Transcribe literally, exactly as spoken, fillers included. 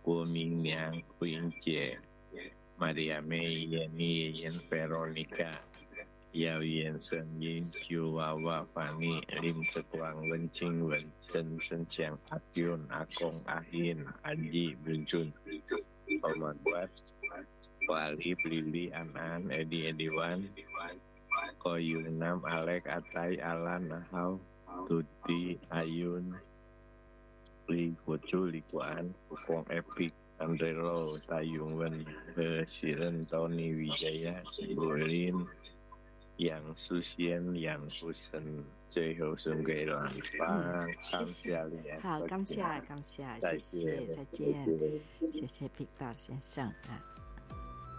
国民娘 Queen 姐 Maria May 叶妮叶 Veronica 姚燕声音 Chihuahua Fanny Lim Sekwang Wen Ching Wen Chen Sen Chiang Akyun Akong Ahin Anji Bunjun Muhammad Was Walib Lili Anan Edi Ediwan Koyung Nam Alek Atai Alan Ahau Tuti Ayun Li Kucu Li Kuan Kupong Epic Andre Lo Tayung Wen He Siren Tony Wijaya Bolin Yang Susien Yang Husen 最后送给兰芳感谢你好感谢感谢谢谢再见谢谢 Victor 先生啊